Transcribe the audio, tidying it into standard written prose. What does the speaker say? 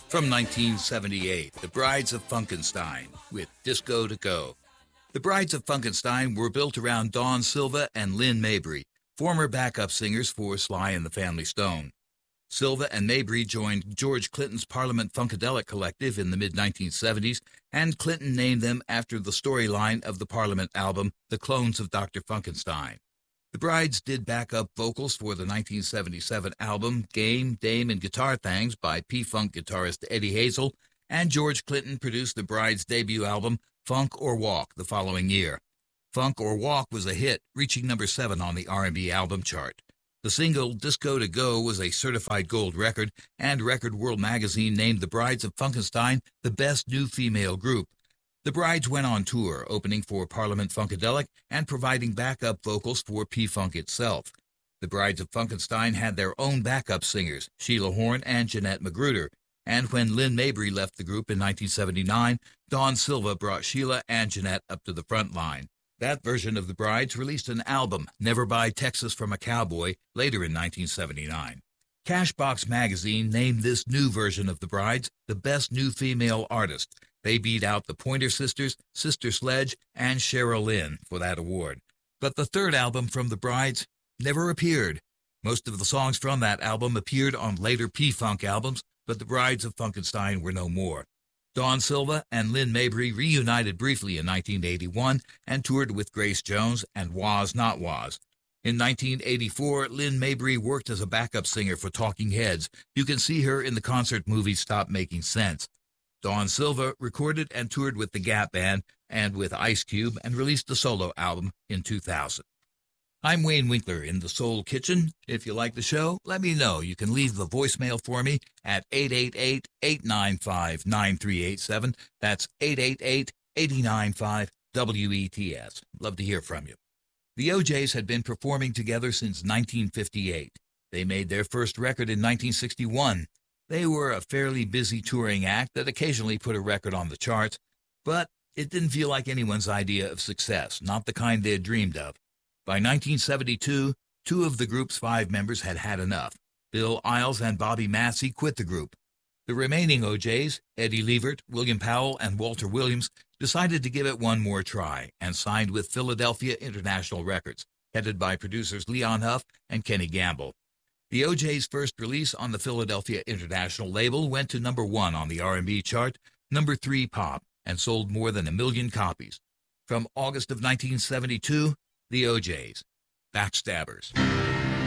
From 1978, The Brides of Funkenstein with Disco to Go. The Brides of Funkenstein were built around Dawn Silva and Lynn Mabry, former backup singers for Sly and the Family Stone. Silva and Mabry joined George Clinton's Parliament Funkadelic Collective in the mid-1970s, and Clinton named them after the storyline of the Parliament album, The Clones of Dr. Funkenstein. The Brides did backup vocals for the 1977 album Game, Dame, and Guitar Thangs by P-Funk guitarist Eddie Hazel, and George Clinton produced the Brides' debut album Funk or Walk the following year. Funk or Walk was a hit, reaching number 7 on the R&B album chart. The single Disco to Go was a certified gold record, and Record World magazine named the Brides of Funkenstein the best new female group. The Brides went on tour, opening for Parliament Funkadelic and providing backup vocals for P-Funk itself. The Brides of Funkenstein had their own backup singers, Sheila Horn and Jeanette Magruder, and when Lynn Mabry left the group in 1979, Dawn Silva brought Sheila and Jeanette up to the front line. That version of the Brides released an album, Never Buy Texas from a Cowboy, later in 1979. Cashbox magazine named this new version of the Brides the best new female artist. They beat out the Pointer Sisters, Sister Sledge, and Cheryl Lynn for that award. But the third album from the Brides never appeared. Most of the songs from that album appeared on later P-Funk albums, but the Brides of Funkenstein were no more. Dawn Silva and Lynn Mabry reunited briefly in 1981 and toured with Grace Jones and Waz Not Waz. In 1984, Lynn Mabry worked as a backup singer for Talking Heads. You can see her in the concert movie Stop Making Sense. Dawn Silva recorded and toured with the Gap Band and with Ice Cube and released a solo album in 2000. I'm Wayne Winkler in the Soul Kitchen. If you like the show, let me know. You can leave the voicemail for me at 888-895-9387. That's 888-895-WETS. Love to hear from you. The O'Jays had been performing together since 1958. They made their first record in 1961. They were a fairly busy touring act that occasionally put a record on the charts, but it didn't feel like anyone's idea of success, not the kind they had dreamed of. By 1972, 2 of the group's 5 members had had enough. Bill Iles and Bobby Massey quit the group. The remaining O'Jays, Eddie Levert, William Powell, and Walter Williams, decided to give it one more try and signed with Philadelphia International Records, headed by producers Leon Huff and Kenny Gamble. The O'Jays' first release on the Philadelphia International label went to number 1 on the R&B chart, number 3 pop, and sold more than 1 million copies. From August of 1972, the O'Jays, Backstabbers.